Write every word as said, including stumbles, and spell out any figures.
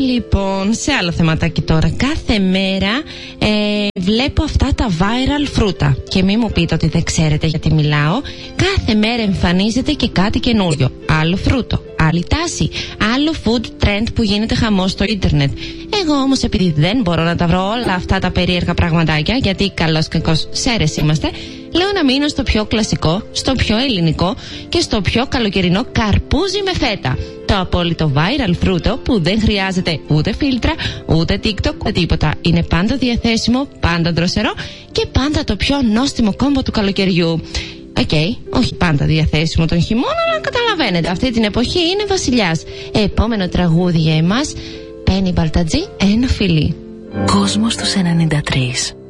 Λοιπόν, σε άλλο θεματάκι τώρα. Κάθε μέρα ε, βλέπω αυτά τα viral φρούτα. Και μην μου πείτε ότι δεν ξέρετε γιατί μιλάω. Κάθε μέρα εμφανίζεται και κάτι καινούριο. Άλλο φρούτο, άλλη τάση, άλλο food trend που γίνεται χαμός στο ίντερνετ. Εγώ όμως, επειδή δεν μπορώ να τα βρω όλα αυτά τα περίεργα πραγματάκια, γιατί καλώς και κακώς σέρες είμαστε, λέω να μείνω στο πιο κλασικό, στο πιο ελληνικό και στο πιο καλοκαιρινό καρπούζι με φέτα. Το απόλυτο viral φρούτο που δεν χρειάζεται ούτε φίλτρα, ούτε TikTok, ούτε τίποτα. Είναι πάντα διαθέσιμο, πάντα δροσερό και πάντα το πιο νόστιμο κόμπο του καλοκαιριού. Οκ, okay, όχι πάντα διαθέσιμο τον χειμώνα, αλλά καταλαβαίνετε, αυτή την εποχή είναι βασιλιάς. Επόμενο τραγούδι για εμάς, Πέννη Μπαλτατζή, ένα φιλί. Κόσμος στους ενενήντα τρία.